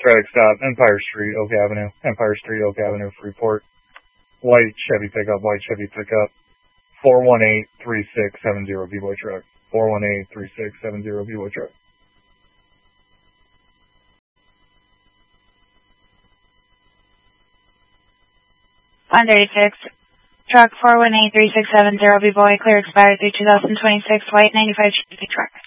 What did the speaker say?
Traffic stop, Empire Street, Oak Avenue. Empire Street, Oak Avenue, Freeport. White Chevy pickup, 418-3670 B-Boy truck. 418-3670 B-Boy truck. Truck 418-3670 B-Boy, clear expired through 2026, white 95 Chevy truck.